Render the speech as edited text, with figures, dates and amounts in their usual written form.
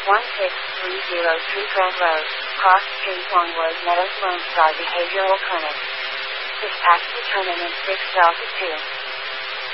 1630 Grand Road, Cross Street, Longwood Meadows, Lone Star Behavioral Clinic. Dispatch determinant 6 Delta 2.